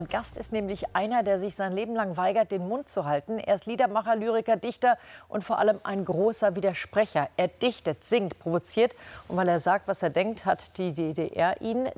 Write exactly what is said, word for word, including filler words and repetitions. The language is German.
Gast ist nämlich einer, der sich sein Leben lang weigert, den Mund zu halten. Er ist Liedermacher, Lyriker, Dichter und vor allem ein großer Widersprecher. Er dichtet, singt, provoziert. Und weil er sagt, was er denkt, hat die D D R ihn